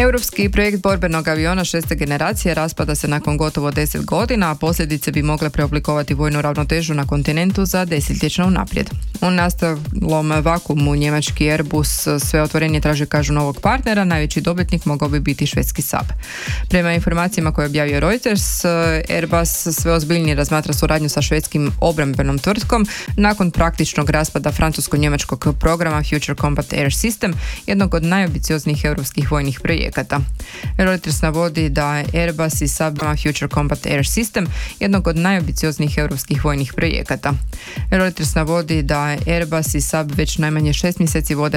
Europski projekt borbenog aviona 6. generacije raspada se nakon gotovo 10 godina, a posljedice bi mogle preoblikovati vojnu ravnotežu na kontinentu za desetljeća unaprijed. U nastalom vakuumu njemački Airbus sve otvorenije traže, kažu, novog partnera. Najveći dobitnik mogao bi biti švedski Saab. Prema informacijama koje objavio Reuters, Airbus sve ozbiljnije razmatra suradnju sa švedskim obrambenom tvrtkom nakon praktičnog raspada francusko-njemačkog programa Future Combat Air System, jednog od najambicioznijih europskih vojnih projekata. Reuters navodi da Airbus i Saab Future Combat Air System, jednog od najambicioznijih europskih vojnih projekata. Reuters navodi da Airbus i Saab već najmanje 6 mjeseci vode